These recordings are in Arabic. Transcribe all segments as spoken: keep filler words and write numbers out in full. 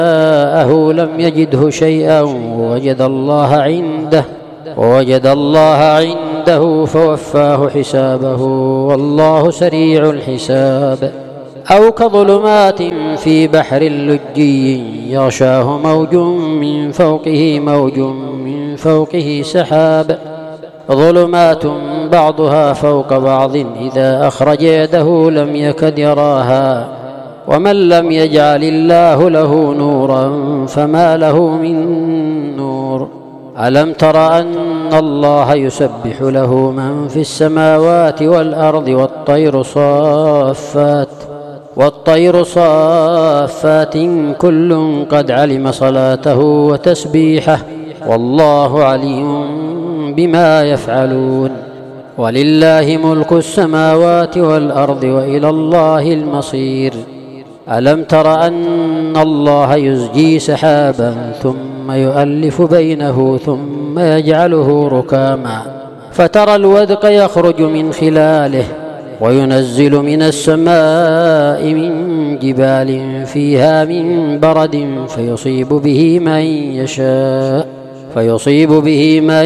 جاءه لم يجده شيئا ووجد الله عنده ووجد الله عنده فوفاه حسابه والله سريع الحساب. أو كظلمات في بحر لجي يغشاه موج من فوقه موج من فوقه سحاب ظلمات بعضها فوق بعض إذا أخرج يده لم يكد يراها ومن لم يجعل الله له نورا فما له من نور. ألم تر أن الله يسبح له من في السماوات والأرض والطير صافات والطير صافات كل قد علم صلاته وتسبيحه والله عليم بما يفعلون. ولله ملك السماوات والأرض وإلى الله المصير. ألم تر أن الله يزجي سحابا ثم يؤلف بينه ثم يجعله ركاما فترى الودق يخرج من خلاله وينزل من السماء من جبال فيها من برد فيصيب به من يشاء فيصيب به من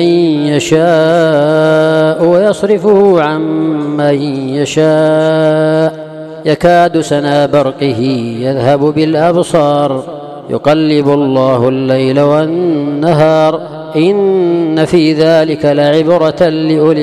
يشاء ويصرفه عن من يشاء يكاد سنا برقه يذهب بالأبصار يقلب الله الليل والنهار إن في ذلك لعبرة لأولي